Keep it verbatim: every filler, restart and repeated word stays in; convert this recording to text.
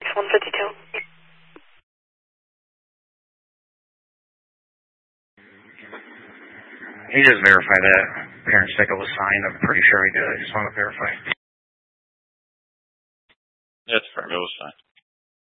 one fifty-two. He just verified that parent sticker was signed. I'm pretty sure he did. I just want to verify. That's firm. It was fine.